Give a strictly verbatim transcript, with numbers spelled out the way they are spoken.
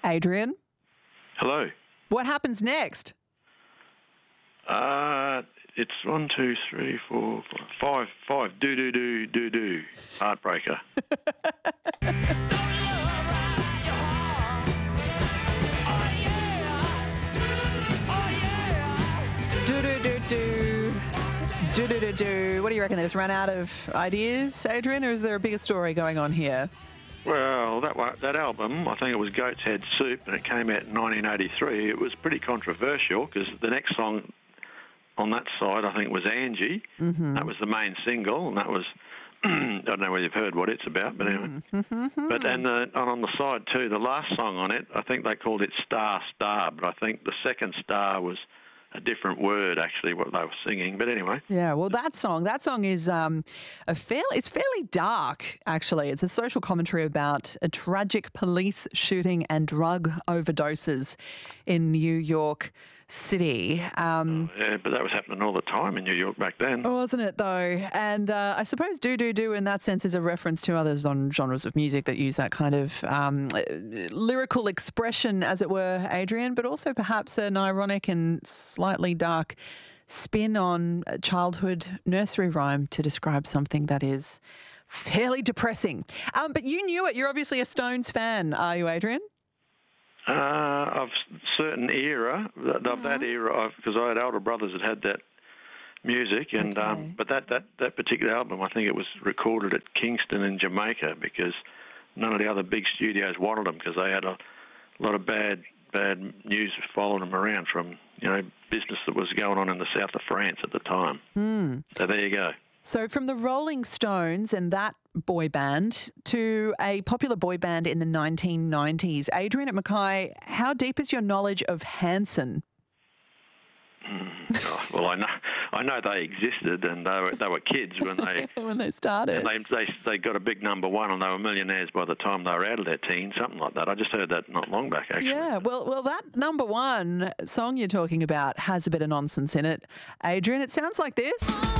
Adrian, Hello. what happens next? Uh, it's one, two, three, four, five, five. Do do do do do. Heartbreaker. Do do do do. Do do do do. What do you reckon? They just ran out of ideas, Adrian, or is there a bigger story going on here? Well, that wa- that album, I think it was Goat's Head Soup, and it came out in nineteen eighty-three. It was pretty controversial because the next song on that side, I think, was Angie. Mm-hmm. That was the main single, and that was, I don't know whether you've heard what it's about, but anyway. Mm-hmm. But and, the, and on the side too, the last song on it, I think they called it Star Star, but I think the second star was a different word, actually, what they were singing. But anyway. Yeah, well, that song, that song is um, a fairly, it's fairly dark, actually. It's a social commentary about a tragic police shooting and drug overdoses in New York City. Um, oh, yeah, but that was happening all the time in New York back then. Wasn't it, though? And uh, I suppose Do Do Do in that sense is a reference to other genres of music that use that kind of um, lyrical expression, as it were, Adrian, but also perhaps an ironic and slightly dark spin on a childhood nursery rhyme to describe something that is fairly depressing. Um, but you knew it. You're obviously a Stones fan, are you, Adrian? Uh, of certain era, of mm-hmm. that era, because I had older brothers that had that music, and okay. um, but that, that, that particular album, I think it was recorded at Kingston in Jamaica because none of the other big studios wanted them because they had a lot of bad bad news following them around from, you know, business that was going on in the south of France at the time. Mm. So there you go. So from the Rolling Stones and that boy band to a popular boy band in the nineteen nineties, Adrian at Mackay, how deep is your knowledge of Hanson? Mm, oh, well, I know I know they existed, and they were they were kids when they when they started. And they, they they got a big number one, and they were millionaires by the time they were out of their teens, something like that. I just heard that not long back, actually. Yeah, well, well, that number one song you're talking about has a bit of nonsense in it, Adrian. It sounds like this.